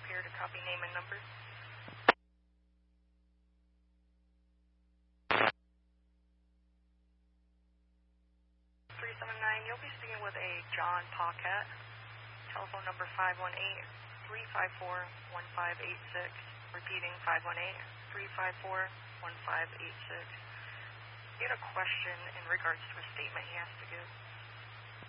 here to copy name and number. 379, you'll be speaking with a John Paquette. Telephone number 518-354-1586. Repeating 518-354-1586. He had a question in regards to a statement he has to give.